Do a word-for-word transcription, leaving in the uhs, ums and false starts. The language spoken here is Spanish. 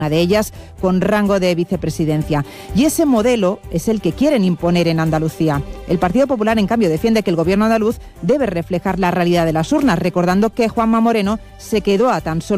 una de ellas con rango de vicepresidencia. Y ese modelo es el que quieren imponer en Andalucía. El Partido Popular, en cambio, defiende que el gobierno andaluz debe reflejar la realidad de las urnas, recordando que Juanma Moreno se quedó a tan solo